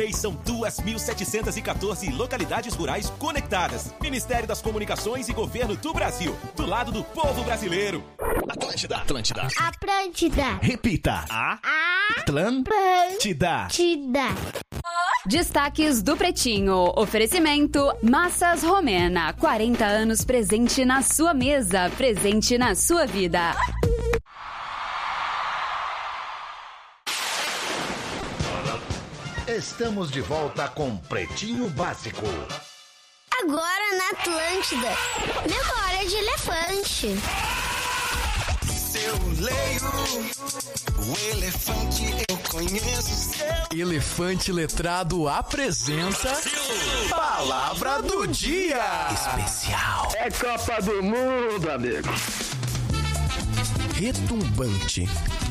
São 2.714 localidades rurais conectadas. Ministério das Comunicações e Governo do Brasil. Do lado do povo brasileiro. Atlântida. Atlântida. Atlântida. Repita. Atlântida. Destaques do Pretinho. Oferecimento Massas Romena. 40 anos presente na sua mesa, presente na sua vida. Estamos de volta com Pretinho Básico. Agora na Atlântida. Memória de elefante. Eu leio o elefante, eu conheço seu. Elefante Letrado apresenta Palavra do Dia Especial. É Copa do Mundo, amigo. Retumbante.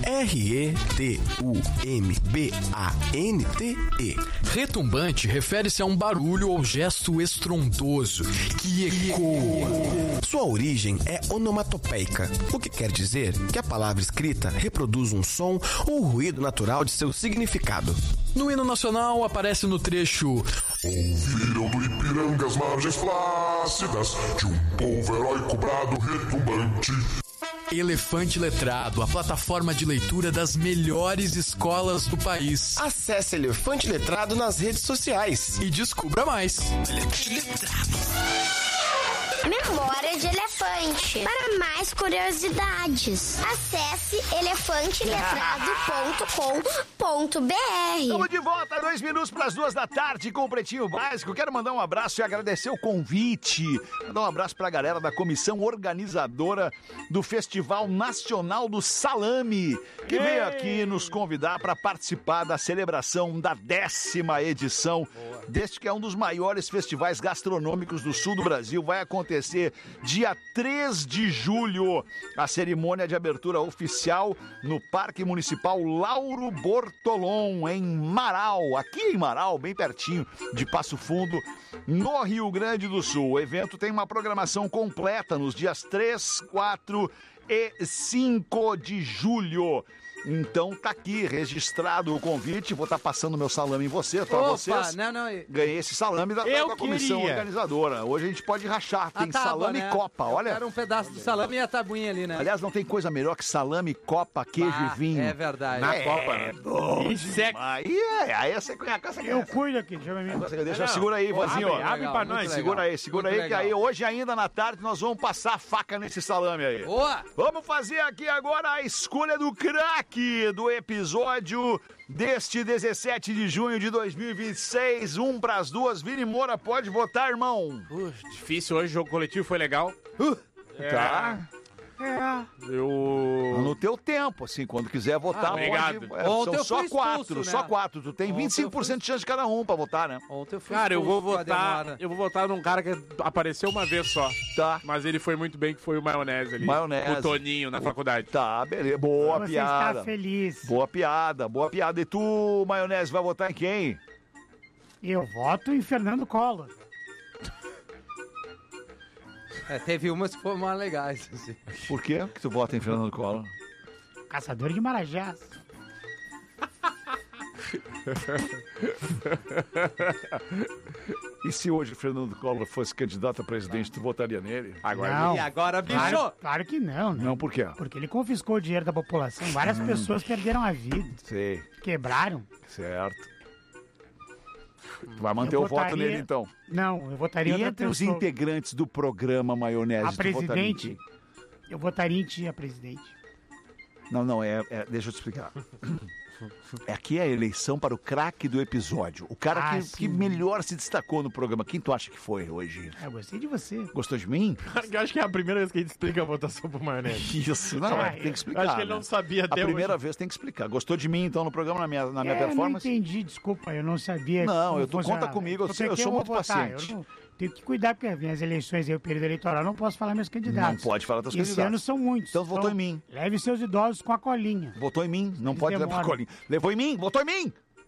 R-E-T-U-M-B-A-N-T-E. Retumbante refere-se a um barulho ou gesto estrondoso que ecoa. Sua origem é onomatopeica, o que quer dizer que a palavra escrita reproduz um som ou ruído natural de seu significado. No hino nacional aparece no trecho: ouviram do Ipiranga as margens plácidas de um povo heróico brado retumbante. Elefante Letrado, a plataforma de leitura das melhores escolas do país. Acesse Elefante Letrado nas redes sociais e descubra mais. Elefante Letrado. Memória de elefante. Para mais curiosidades, acesse elefanteletrado.com.br. Estamos de volta, 2 minutos para as 2 da tarde com o Pretinho Básico. Quero mandar um abraço e agradecer o convite. Mandar um abraço para a galera da comissão organizadora do Festival Nacional do Salame, que veio aqui nos convidar para participar da celebração da 10ª edição deste que é um dos maiores festivais gastronômicos do sul do Brasil. Vai acontecer dia 3 de julho, a cerimônia de abertura oficial no Parque Municipal Lauro Bortolom, em Marau, aqui em Marau, bem pertinho de Passo Fundo, no Rio Grande do Sul. O evento tem uma programação completa nos dias 3, 4 e 5 de julho. Então tá aqui registrado o convite. Vou estar passando meu salame em você, tá? Vocês. Ganhei esse salame da comissão organizadora. Hoje a gente pode rachar. Tem salame e copa, olha. Era um pedaço de salame e a tabuinha ali, né? Aliás, não tem coisa melhor que salame, copa, queijo e vinho. É verdade. Na copa, né? Aí essa eu cuido aqui, deixa, segura aí, vozinho. Abre pra nós. Segura aí, que aí hoje ainda na tarde nós vamos passar a faca nesse salame aí. Boa! Vamos fazer aqui agora a escolha do craque do episódio deste 17 de junho de 2026, 1 para as 2. Vini Moura, pode votar, irmão. Difícil hoje, o jogo coletivo foi legal. Tá. No teu tempo, assim, quando quiser votar, obrigado. Pode. São só 4, né? Só 4. Tu tem 25% de chance de cada um pra votar, né? Cara, eu vou votar num cara que apareceu uma vez só. Tá. Mas ele foi muito bem, que foi o Maionese ali. Maionese. O Toninho na faculdade. Tá, beleza. Boa Você piada. está feliz. Boa piada. E tu, Maionese, vai votar em quem? Eu voto em Fernando Collor. Teve umas que foram mais legais. Assim. Por quê que tu vota em Fernando Collor? Caçador de Marajás. E se hoje Fernando Collor fosse candidato a presidente, tu votaria nele? Não. E agora, bicho? Claro que não, né? Não, por quê? Porque ele confiscou o dinheiro da população. Várias pessoas perderam a vida. Sei. Quebraram. Certo. Tu vai manter o voto nele, então? Não, eu votaria em outra pessoa. E entre os integrantes do programa Maionese, a presidente? Eu votaria em ti, a presidente. Não, deixa eu te explicar. Aqui é a eleição para o craque do episódio. O cara que melhor se destacou no programa. Quem tu acha que foi hoje? Eu gostei de você. Gostou de mim? Eu acho que é a primeira vez que a gente explica a votação pro Maionese. Isso, não, tem que explicar. Acho que ele não sabia até a primeira vez tem que explicar. Gostou de mim, então, no programa, na minha performance? Eu não entendi, desculpa, eu não sabia. Não, tu conta comigo, eu sou muito paciente. Tenho que cuidar, porque as eleições aí, o período eleitoral, não posso falar meus candidatos. Não pode falar dos candidatos. Esse ano são muitos. Então votou em mim. Leve seus idosos com a colinha. Votou em mim, não pode levar a colinha. Levou em mim, votou em mim!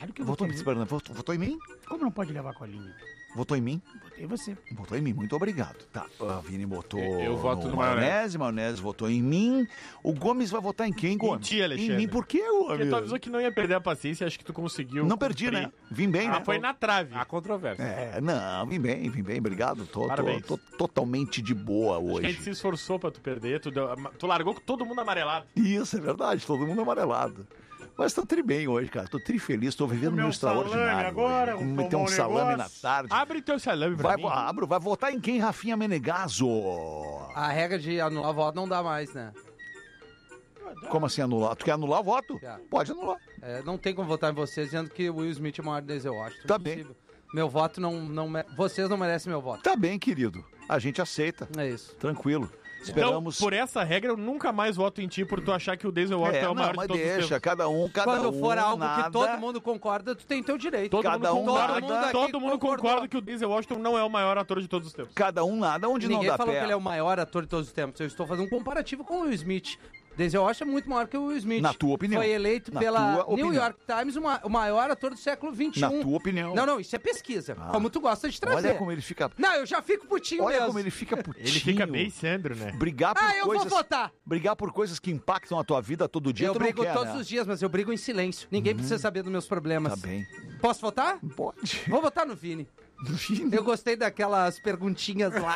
Claro que eu Votou em mim? Como não pode levar colinha? Votou em mim? Votei você. Votou em mim, muito obrigado. Tá, a Vini votou Eu voto no Maionese votou em mim. O Gomes vai votar em quem, Gomes? Em ti, Alexandre. Em mim, por quê, Gomes? Porque tu avisou que não ia perder a paciência e acho que tu conseguiu. Não perdi, cumprir. né? Vim bem, né? Foi na trave. A controvérsia. Vim bem, obrigado. Tô totalmente de boa Acho que a hoje. gente se esforçou pra tu perder, tu largou com todo mundo amarelado. Isso, é verdade, todo mundo amarelado. Mas tô tri bem hoje, cara. Tô tri feliz, tô vivendo meu extraordinário. Agora, hoje. Meter um salame na tarde. Abre teu salame pra mim. Vai votar em quem, Rafinha Menegaso? A regra de anular voto não dá mais, né? Como assim anular? Tu quer anular o voto? Pode anular. Não tem como votar em vocês dizendo que o Will Smith é maior Denzel Washington. Tá bem. Meu voto vocês não merecem meu voto. Tá bem, querido. A gente aceita. É isso. Tranquilo. Esperamos. Então, por essa regra, eu nunca mais voto em ti por tu achar que o Denzel Washington é o maior de todos os tempos. Cada um, Quando for algo nada. que todo mundo concorda, tu tem teu direito. Todo mundo concorda que o Denzel Washington não é o maior ator de todos os tempos. Cada um nada, onde Ninguém não dá falou pé. que ele é o maior ator de todos os tempos. Eu estou fazendo um comparativo com o Will Smith. Denzel Washington é muito maior que o Will Smith. Na tua opinião. Foi eleito pela New York Times o maior ator do século XXI. Na tua opinião. Não, isso é pesquisa. Como tu gosta de trazer. Olha como ele fica... Não, eu já fico putinho mesmo. Olha como ele fica putinho. Ele fica bem Sandro, né? Brigar por eu coisas... vou votar. Brigar por coisas que impactam a tua vida todo dia, Eu tu não brigo quer, todos né? os dias, mas eu brigo em silêncio. Ninguém precisa saber dos meus problemas. Tá bem. Posso votar? Pode. Vou votar no Vini. Eu gostei daquelas perguntinhas lá.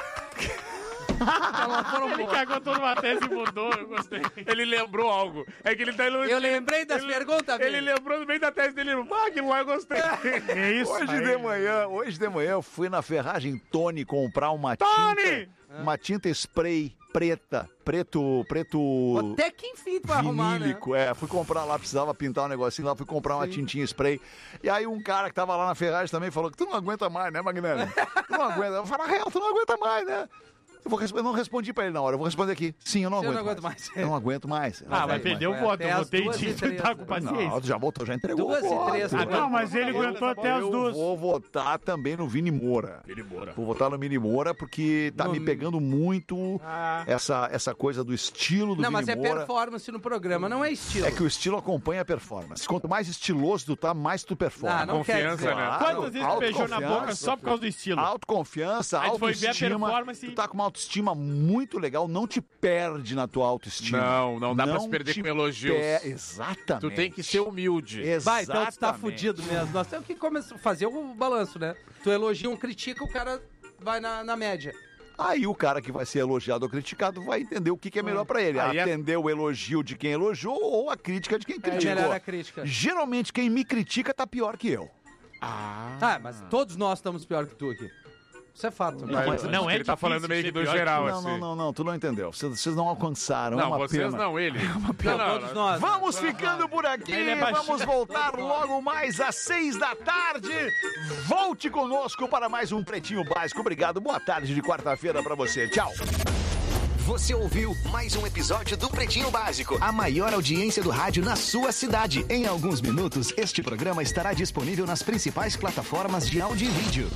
Ele cagou toda uma tese e mudou, eu gostei. Ele lembrou algo. É que ele tá elogiando. Eu lembrei das perguntas, Ele lembrou no meio da tese dele. Aquilo lá eu gostei. É isso. Hoje de manhã eu fui na Ferragem Tony comprar uma tinta. Uma tinta spray preta. Preto. Até que enfim tu vai arrumar, né? Vinílico, fui comprar lá, precisava pintar um negocinho lá, fui comprar uma tintinha spray. E aí um cara que tava lá na Ferragem também falou que tu não aguenta mais, né, Magnélio? Tu não aguenta. Eu falei, real, tu não aguenta mais, né? Eu não respondi pra ele na hora, eu vou responder aqui. Sim, eu não aguento mais. Eu não aguento mais. Vai perder o voto, eu votei em ti, tu tá com paciência. Não, tu já votou, já entregou 2 e 3. Não, mas ele aguentou até as 2. Eu vou votar também no Vini Moura. Vou votar no Vini Moura porque tá me pegando muito essa coisa do estilo do Vini Moura. Não, mas é performance no programa, não é estilo. É que o estilo acompanha a performance. Quanto mais estiloso tu tá, mais tu performa. Não Confiança, né? Quantas vezes tu beijou na boca só por causa do estilo? Autoconfiança, Aí tu foi ver a autoestima. performance Tu tá com uma autoestima muito legal, não te perde na tua autoestima. Não dá pra se perder com elogios. Exatamente. Tu tem que ser humilde. Vai, então tu tá fudido mesmo. Nós temos que fazer o balanço, né? Tu elogia critica, o cara vai na média. Aí o cara que vai ser elogiado ou criticado vai entender o que é melhor pra ele. Atender o elogio de quem elogiou ou a crítica de quem criticou. Melhor a crítica. Geralmente quem me critica tá pior que eu. Mas todos nós estamos pior que tu aqui. Isso é fato. Não é ele tá falando meio que do geral, assim. Não, tu não entendeu. Vocês não alcançaram. Não, é uma vocês pena. não, ele. Todos nós. Vamos ficando por aqui. Vamos voltar logo mais às 6 da tarde. Volte conosco para mais um Pretinho Básico. Obrigado. Boa tarde de quarta-feira pra você. Tchau. Você ouviu mais um episódio do Pretinho Básico, a maior audiência do rádio na sua cidade. Em alguns minutos, este programa estará disponível nas principais plataformas de áudio e vídeo.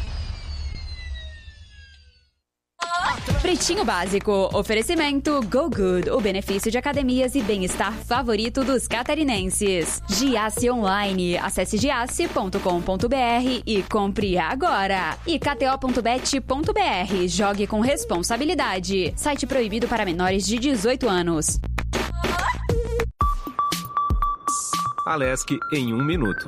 Pretinho Básico. Oferecimento Go Good, o benefício de academias e bem-estar favorito dos catarinenses. Giasse Online. Acesse giasse.com.br e compre agora. E kto.bet.br. Jogue com responsabilidade. Site proibido para menores de 18 anos. Alesc em 1 minuto.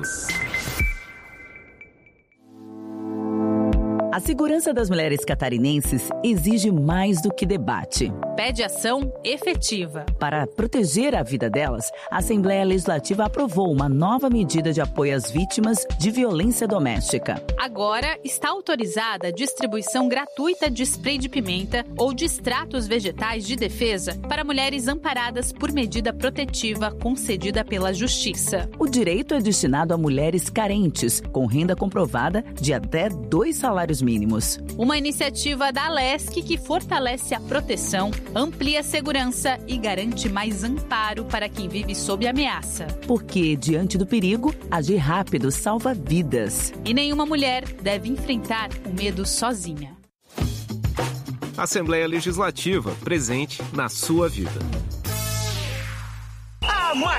A segurança das mulheres catarinenses exige mais do que debate. Pede ação efetiva. Para proteger a vida delas, a Assembleia Legislativa aprovou uma nova medida de apoio às vítimas de violência doméstica. Agora está autorizada a distribuição gratuita de spray de pimenta ou de extratos vegetais de defesa para mulheres amparadas por medida protetiva concedida pela Justiça. O direito é destinado a mulheres carentes, com renda comprovada de até 2 salários mínimos. Uma iniciativa da Alesc que fortalece a proteção, amplia a segurança e garante mais amparo para quem vive sob ameaça. Porque, diante do perigo, agir rápido salva vidas. E nenhuma mulher deve enfrentar o medo sozinha. Assembleia Legislativa, presente na sua vida. A maior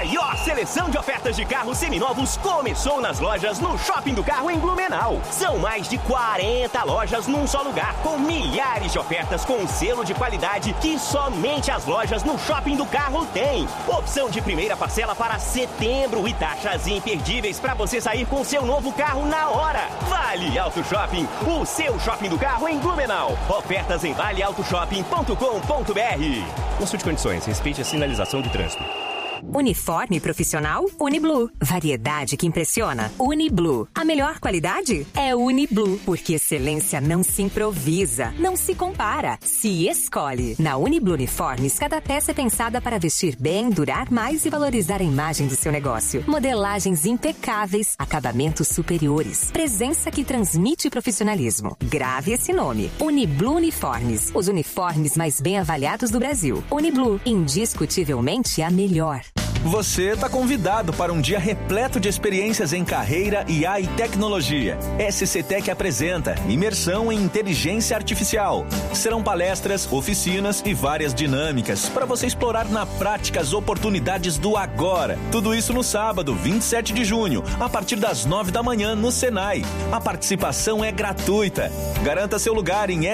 seleção de ofertas de carros seminovos começou nas lojas no Shopping do Carro em Blumenau. São mais de 40 lojas num só lugar, com milhares de ofertas com um selo de qualidade que somente as lojas no Shopping do Carro têm. Opção de primeira parcela para setembro e taxas imperdíveis para você sair com seu novo carro na hora. Vale Auto Shopping, o seu shopping do carro em Blumenau. Ofertas em valeautoshopping.com.br. Consulte condições, respeite a sinalização de trânsito. Uniforme profissional? Uniblue. Variedade que impressiona? Uniblue. A melhor qualidade? É Uniblue. Porque excelência não se improvisa, não se compara, se escolhe. Na Uniblue Uniformes, cada peça é pensada para vestir bem, durar mais e valorizar a imagem do seu negócio. Modelagens impecáveis, acabamentos superiores, presença que transmite profissionalismo. Grave esse nome. Uniblue Uniformes. Os uniformes mais bem avaliados do Brasil. Uniblue. Indiscutivelmente a melhor. Você está convidado para um dia repleto de experiências em carreira, IA e tecnologia. SCTech apresenta Imersão em Inteligência Artificial. Serão palestras, oficinas e várias dinâmicas para você explorar na prática as oportunidades do agora. Tudo isso no sábado, 27 de junho, a partir das 9 da manhã no Senai. A participação é gratuita. Garanta seu lugar em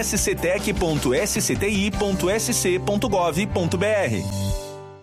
sctech.scti.sc.gov.br.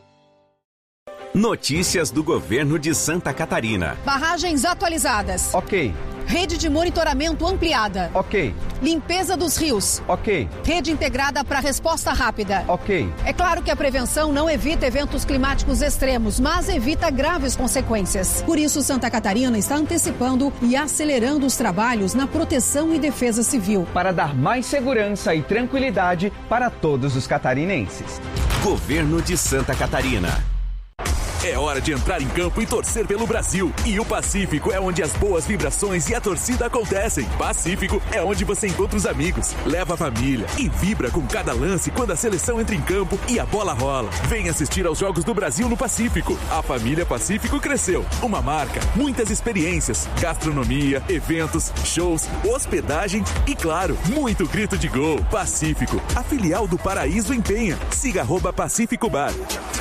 Notícias do governo de Santa Catarina. Barragens atualizadas. Ok. Rede de monitoramento ampliada. Ok. Limpeza dos rios. Ok. Rede integrada para resposta rápida. Ok. É claro que a prevenção não evita eventos climáticos extremos, mas evita graves consequências. Por isso, Santa Catarina está antecipando e acelerando os trabalhos na proteção e defesa civil. Para dar mais segurança e tranquilidade para todos os catarinenses. Governo de Santa Catarina. É hora de entrar em campo e torcer pelo Brasil. E o Pacífico é onde as boas vibrações e a torcida acontecem. Pacífico é onde você encontra os amigos, leva a família e vibra com cada lance quando a seleção entra em campo e a bola rola. Vem assistir aos Jogos do Brasil no Pacífico. A família Pacífico cresceu. Uma marca, muitas experiências, gastronomia, eventos, shows, hospedagem e, claro, muito grito de gol. Pacífico, a filial do Paraíso em Penha. Siga @Pacífico Bar.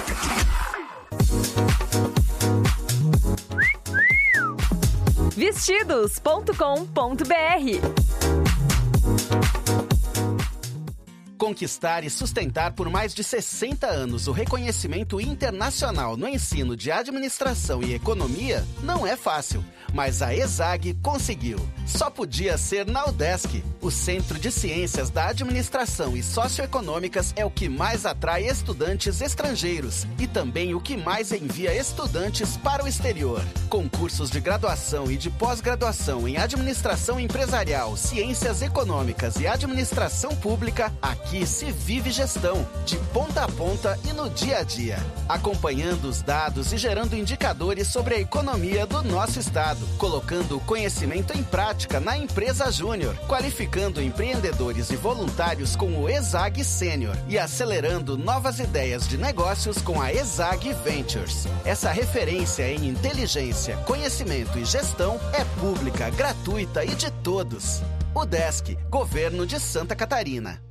Vestidos.com.br. Conquistar e sustentar por mais de 60 anos o reconhecimento internacional no ensino de administração e economia não é fácil, mas a ESAG conseguiu. Só podia ser na UDESC. O Centro de Ciências da Administração e Socioeconômicas é o que mais atrai estudantes estrangeiros e também o que mais envia estudantes para o exterior. Com cursos de graduação e de pós-graduação em Administração Empresarial, Ciências Econômicas e Administração Pública, aqui se vive gestão, de ponta a ponta e no dia a dia, acompanhando os dados e gerando indicadores sobre a economia do nosso estado, colocando o conhecimento em prática na empresa Júnior, qualificando empreendedores e voluntários com o ESAG Sênior e acelerando novas ideias de negócios com a ESAG Ventures. Essa referência em inteligência, conhecimento e gestão é pública, gratuita e de todos. UDESC, Governo de Santa Catarina.